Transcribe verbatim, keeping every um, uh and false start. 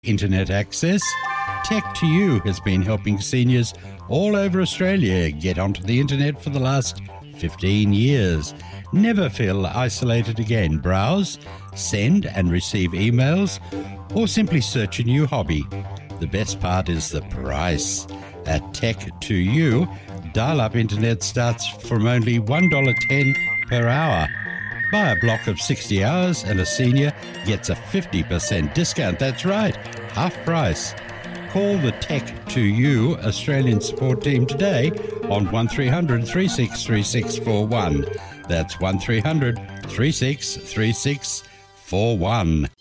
Internet access? Tech to You has been helping seniors all over Australia get onto the internet for the last fifteen years. Never feel isolated again. Browse, send and receive emails, or simply search a new hobby. The best part is the price. At Tech to You, dial-up internet starts from only one dollar ten per hour. Buy a block of sixty hours and a senior gets a fifty percent discount. That's right, half price. Call the Tech to You Australian support team today on one three hundred, three six three six four one. That's one three hundred, three six three six four one.